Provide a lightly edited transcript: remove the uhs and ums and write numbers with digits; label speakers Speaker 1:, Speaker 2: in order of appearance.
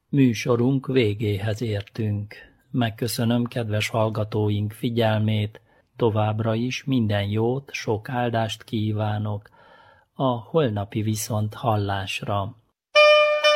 Speaker 1: Műsorunk végéhez értünk. Megköszönöm kedves hallgatóink figyelmét, továbbra is minden jót, sok áldást kívánok a holnapi viszont hallásra.